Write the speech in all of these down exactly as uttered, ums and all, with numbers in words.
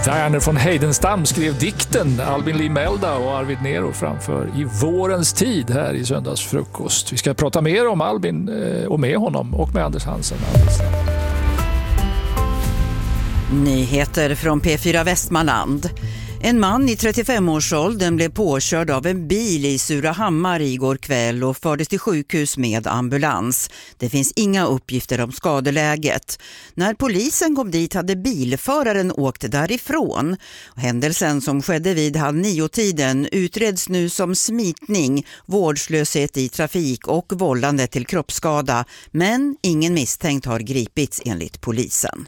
Verner von Heidenstam skrev dikten Albin Limelda och Arvid Nero framför I vårens tid här i Söndagsfrukost. Vi ska prata mer om Albin och med honom och med Anders Hansen. Nyheter från P fyra Västmanland. En man i trettiofem-årsåldern blev påkörd av en bil i Surahammar igår kväll och fördes till sjukhus med ambulans. Det finns inga uppgifter om skadeläget. När polisen kom dit hade bilföraren åkt därifrån. Händelsen som skedde vid halv nio-tiden utreds nu som smitning, vårdslöshet i trafik och vållande till kroppsskada. Men ingen misstänkt har gripits enligt polisen.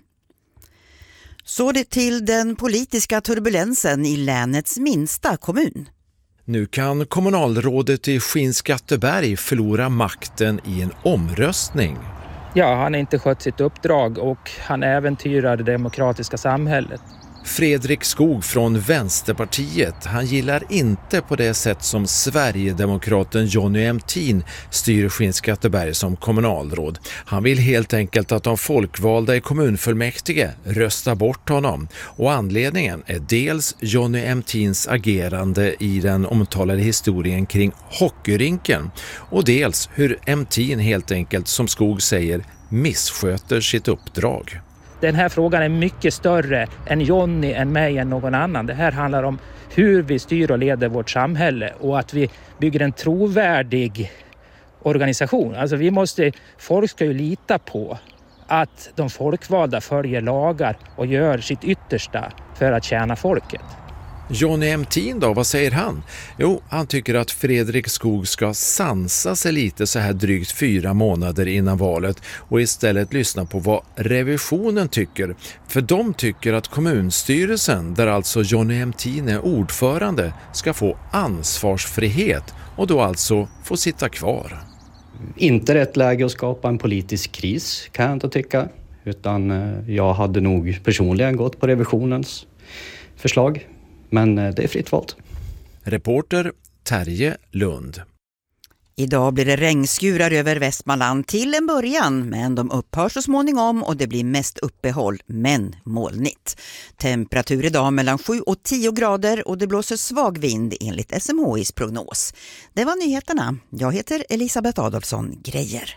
Så det till den politiska turbulensen i länets minsta kommun. Nu kan kommunalrådet i Skinnskatteberg förlora makten i en omröstning. Ja, han har inte skött sitt uppdrag och han äventyrar det demokratiska samhället. Fredrik Skog från Vänsterpartiet, han gillar inte på det sätt som Sverigedemokraten Jonny Emtin styr Skinnskatteberg som kommunalråd. Han vill helt enkelt att de folkvalda i kommunfullmäktige röstar bort honom. Och anledningen är dels Jonny Emtins agerande i den omtalade historien kring hockeyrinken och dels hur Emtin helt enkelt, som Skog säger, missköter sitt uppdrag. Den här frågan är mycket större än Jonny, än mig, än någon annan. Det här handlar om hur vi styr och leder vårt samhälle och att vi bygger en trovärdig organisation. Alltså vi måste, folk ska ju lita på att de folkvalda följer lagar och gör sitt yttersta för att tjäna folket. Jonny Emtin då, vad säger han? Jo, han tycker att Fredrik Skog ska sansa sig lite så här drygt fyra månader innan valet och istället lyssna på vad revisionen tycker. För de tycker att kommunstyrelsen, där alltså Jonny Emtin är ordförande, ska få ansvarsfrihet och då alltså få sitta kvar. Inte rätt läge att skapa en politisk kris, kan jag inte tycka. Utan jag hade nog personligen gått på revisionens förslag. Men det är fritt valt. Reporter Terje Lund. Idag blir det regnskurar över Västmanland till en början, men de upphör så småningom och det blir mest uppehåll, men molnigt. Temperatur idag mellan sju och tio grader och det blåser svag vind enligt S M H I:s prognos. Det var nyheterna. Jag heter Elisabeth Adolfsson Grejer.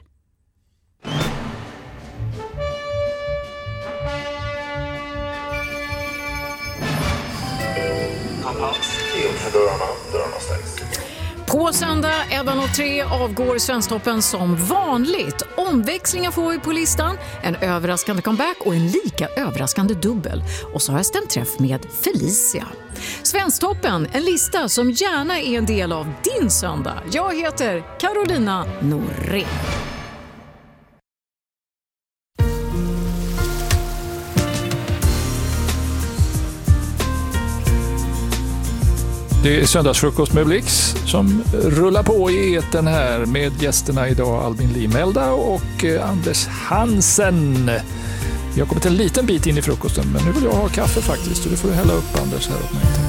På söndag elva noll tre avgår Svensktoppen som vanligt. Omväxlingar får vi på listan, en överraskande comeback och en lika överraskande dubbel. Och så har jag stämt träff med Felicia. Svensktoppen, en lista som gärna är en del av din söndag. Jag heter Carolina Norrén. Det är Söndagsfrukost med Blix som rullar på i eten här med gästerna idag Albin Limelda och Anders Hansen. Jag har kommit en liten bit in i frukosten men nu vill jag ha kaffe faktiskt och det får du hälla upp Anders här åt mig.